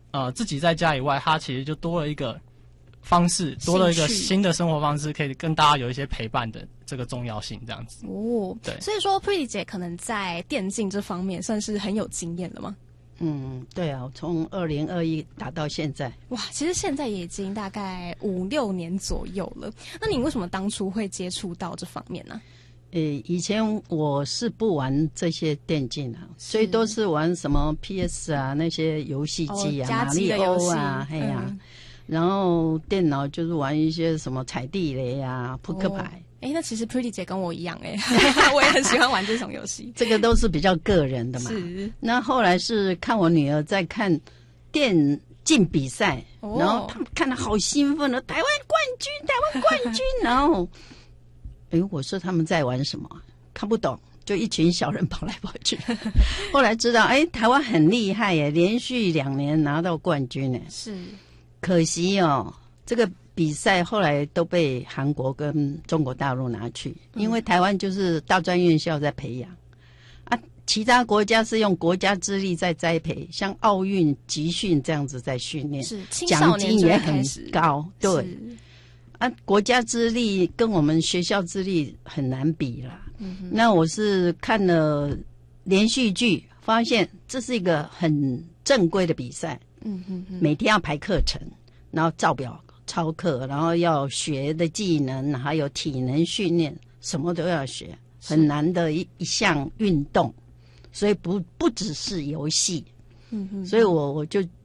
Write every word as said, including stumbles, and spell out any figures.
呃自己在家以外，他其实就多了一个方式，多了一个新的生活方式，可以跟大家有一些陪伴的这个重要性，这样子。 哦，对，所以说 Pretty 姐可能在电竞这方面算是很有经验了吗？ 嗯，对啊，从二零二一打到现在， 哇，其实现在也已经大概五六年左右了。那你为什么当初会接触到这方面呢？ 呃，以前我是不玩这些电竞啊，所以都是玩什么 P S 啊那些游戏机啊， 哦、 马里欧啊， 嘿呀、嗯，然后电脑就是玩一些什么踩地雷啊、扑克牌。哦哎，那其实 Pretty 姐跟我一样哎、欸，我也很喜欢玩这种游戏。 这个都是比较个人的嘛。 是。 那后来是看我女儿在看电竞比赛，哦、然后他们看得好兴奋了，台湾冠军，台湾冠军。然后，哎，我说他们在玩什么？看不懂，就一群小人跑来跑去。后来知道，哎，台湾很厉害耶，连续两年拿到冠军呢。 是。 可惜哦，这个。比赛后来都被韩国跟中国大陆拿去，因为台湾就是大专院校在培养啊，其他国家是用国家之力在栽培，像奥运集训这样子在训练， 是奖金也很高，对啊，国家之力跟我们学校之力很难比啦。嗯、那我是看了连续剧，发现这是一个很正规的比赛，嗯哼哼，每天要排课程，然后照表。操课，然后要学的技能，还有体能训练，什么都要学，很难的一一项运动，所以不不只是游戏。嗯哼，所以我我就